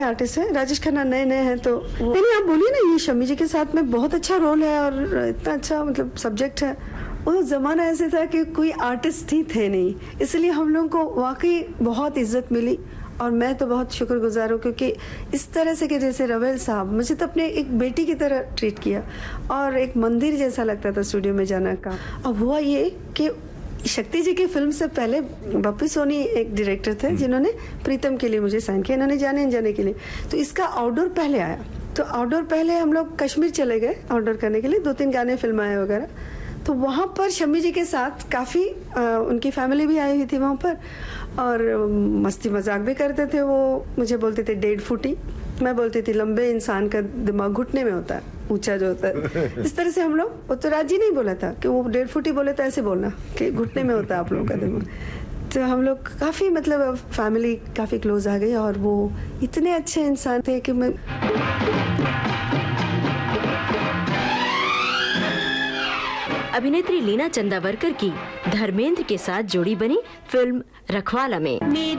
Artist है, राजेश खन्ना नए नए हैं तो नहीं, आप बोलिए ना, ये शम्मी जी के साथ में बहुत अच्छा रोल है और इतना अच्छा मतलब सब्जेक्ट है। वो ज़माना ऐसे था कि कोई आर्टिस्ट ही थे नहीं, इसलिए हम लोगों को वाकई बहुत इज्जत मिली और मैं तो बहुत शुक्रगुजार हूँ, क्योंकि इस तरह से कि जैसे रवेल साहब मुझे तो अपने एक बेटी की तरह ट्रीट किया और एक मंदिर जैसा लगता था स्टूडियो में जाना का। अब हुआ ये कि शक्ति जी की फिल्म से पहले बप्पी सोनी एक डायरेक्टर थे जिन्होंने प्रीतम के लिए मुझे साइन किया, इन्होंने जाने जाने के लिए, तो इसका आउटडोर पहले आया। तो आउटडोर पहले हम लोग कश्मीर चले गए आउटडोर करने के लिए, 2-3 गाने फिल्माए वगैरह। तो वहाँ पर शम्मी जी के साथ काफ़ी उनकी फैमिली भी आई हुई थी वहाँ पर और मस्ती मजाक भी करते थे। वो मुझे बोलते थे 1.5 फुटी, मैं बोलती थी लंबे इंसान का दिमाग घुटने में होता है, ऊंचा जो होता है। इस तरह से हम लोग, वो तो राजी नहीं बोला था कि वो 1.5 फुटी बोले तो ऐसे बोलना कि घुटने में होता है आप लोगों का दिमाग। तो हम लोग काफ़ी मतलब फैमिली काफ़ी क्लोज आ गई और वो इतने अच्छे इंसान थे कि मैं। अभिनेत्री लीना चंदावरकर की धर्मेंद्र के साथ जोड़ी बनी फिल्म रखवाला में